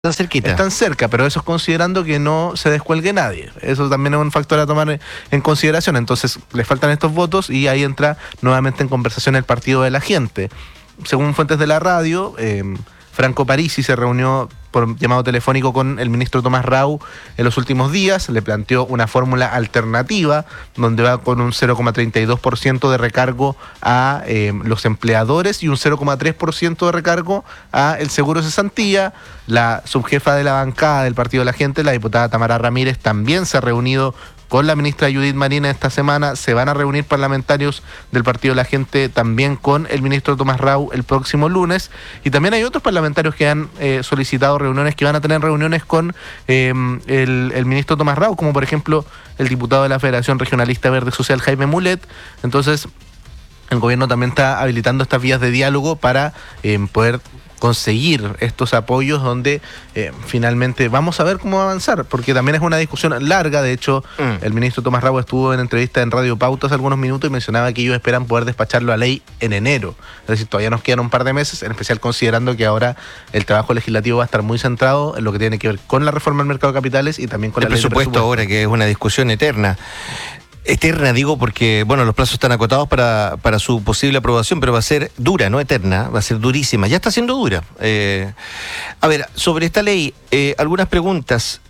Está cerquita. Están cerca, pero eso es considerando que no se descuelgue nadie. Eso también es un factor a tomar en consideración. Entonces, les faltan estos votos y ahí entra nuevamente en conversación el partido de la gente. Según fuentes de la radio, Franco Parisi se reunió por llamado telefónico con el ministro Tomás Rau en los últimos días, le planteó una fórmula alternativa donde va con un 0,32% de recargo a los empleadores y un 0,3% de recargo a el seguro de cesantía. La subjefa de la bancada del Partido de la Gente, la diputada Tamara Ramírez, también se ha reunido con la ministra Judith Marina esta semana. Se van a reunir parlamentarios del Partido de la Gente también con el ministro Tomás Rau el próximo lunes. Y también hay otros parlamentarios que han solicitado reuniones, que van a tener reuniones con el ministro Tomás Rau, como por ejemplo el diputado de la Federación Regionalista Verde Social, Jaime Mulet. Entonces, el gobierno también está habilitando estas vías de diálogo para poder conseguir estos apoyos donde finalmente vamos a ver cómo va a avanzar, porque también es una discusión larga. De hecho, el ministro Tomás Rau estuvo en entrevista en Radio Pauta hace algunos minutos y mencionaba que ellos esperan poder despacharlo a ley en enero. Es decir, todavía nos quedan un par de meses, en especial considerando que ahora el trabajo legislativo va a estar muy centrado en lo que tiene que ver con la reforma del mercado de capitales y también con el presupuesto ahora, que es una discusión eterna. Eterna, digo, porque bueno, los plazos están acotados para su posible aprobación, pero va a ser dura, no eterna, va a ser durísima. Ya está siendo dura. A ver, sobre esta ley, algunas preguntas.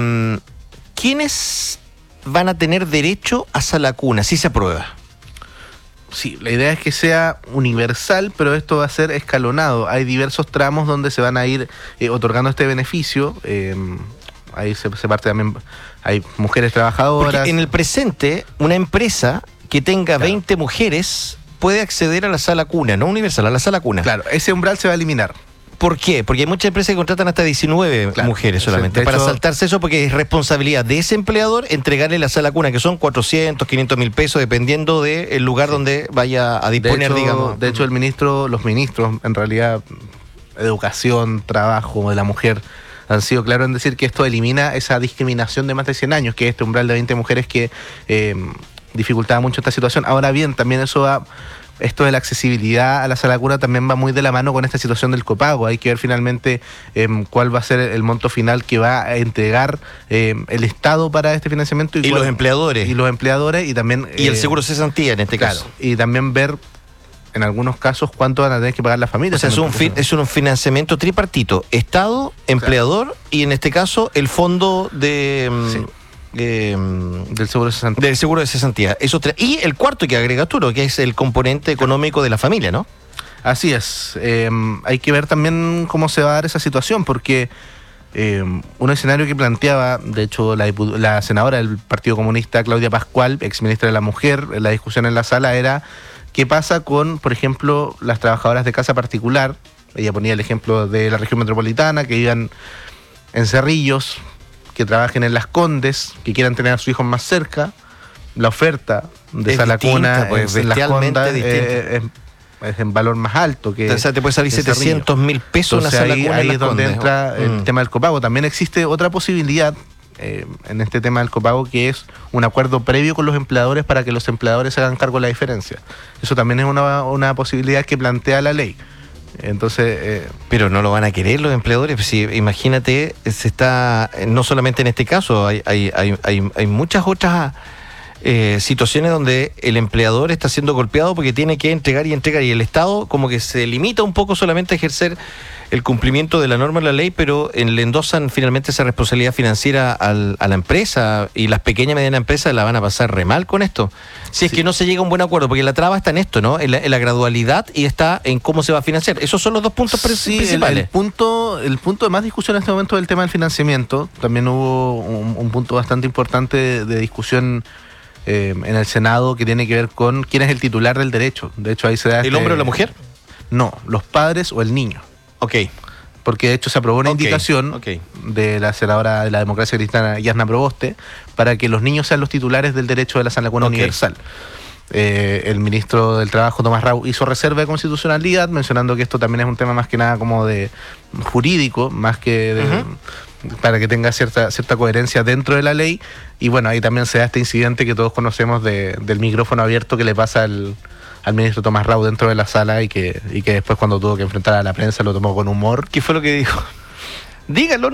¿Quiénes van a tener derecho a sala cuna si se aprueba? Sí, la idea es que sea universal, pero esto va a ser escalonado. Hay diversos tramos donde se van a ir otorgando este beneficio. Ahí se parte también, hay mujeres trabajadoras. Porque en el presente, una empresa que tenga 20 mujeres puede acceder a la sala cuna, no universal, a la sala cuna. Claro, ese umbral se va a eliminar. ¿Por qué? Porque hay muchas empresas que contratan hasta 19 mujeres solamente. Para saltarse eso, porque es responsabilidad de ese empleador entregarle la sala cuna, que son 400, 500 mil pesos, dependiendo del lugar donde vaya a disponer, digamos. De hecho, los ministros, en realidad, educación, trabajo de la mujer, han sido claros en decir que esto elimina esa discriminación de más de 100 años, que es este umbral de 20 mujeres que dificultaba mucho esta situación. Ahora bien, también esto de la accesibilidad a la sala cuna también va muy de la mano con esta situación del copago. Hay que ver finalmente cuál va a ser el monto final que va a entregar el Estado para este financiamiento. Y los empleadores. Y los empleadores y también... Y el seguro cesantía en este caso. Y también ver en algunos casos cuánto van a tener que pagar las familias. O sea, es un financiamiento tripartito, Estado, empleador y en este caso el fondo de... del seguro de cesantía. Del seguro de cesantía. Y el cuarto que agrega Arturo, que es el componente económico de la familia, ¿no? Así es. Hay que ver también cómo se va a dar esa situación, porque un escenario que planteaba, de hecho, la senadora del Partido Comunista, Claudia Pascual, exministra de la Mujer, en la discusión en la sala era qué pasa con, por ejemplo, las trabajadoras de casa particular. Ella ponía el ejemplo de la región metropolitana, que vivan en Cerrillos, que trabajen en Las Condes, que quieran tener a sus hijos más cerca. La oferta de sala cuna en Las Condes es en valor más alto. O sea, te puede salir 700 mil pesos una sala cuna. Ahí es donde entra el tema del copago. También existe otra posibilidad en este tema del copago, que es un acuerdo previo con los empleadores para que los empleadores se hagan cargo de la diferencia. Eso también es una posibilidad que plantea la ley. Entonces, pero no lo van a querer los empleadores. Si, imagínate, no solamente en este caso, hay muchas otras situaciones donde el empleador está siendo golpeado porque tiene que entregar y el Estado como que se limita un poco solamente a ejercer el cumplimiento de la norma de la ley, pero le endosan finalmente esa responsabilidad financiera a la empresa, y las pequeñas y medianas empresas la van a pasar re mal con esto. Si es que no se llega a un buen acuerdo, porque la traba está en esto, ¿no? En la gradualidad, y está en cómo se va a financiar. Esos son los dos puntos principales. El punto de más discusión en este momento del tema del financiamiento. También hubo un punto bastante importante de discusión en el Senado, que tiene que ver con quién es el titular del derecho. De hecho, ahí se da... ¿El hombre o la mujer? No, los padres o el niño. Ok. Porque de hecho se aprobó una indicación de la senadora de la Democracia Cristiana, Yasna Proboste, para que los niños sean los titulares del derecho de la sala cuna universal. El ministro del Trabajo, Tomás Rau, hizo reserva de constitucionalidad, mencionando que esto también es un tema más que nada como de jurídico, más que para que tenga cierta coherencia dentro de la ley. Y bueno, ahí también se da este incidente que todos conocemos del micrófono abierto que le pasa al ministro Tomás Rau dentro de la sala, y que después, cuando tuvo que enfrentar a la prensa, lo tomó con humor. ¿Qué fue lo que dijo? dígalo.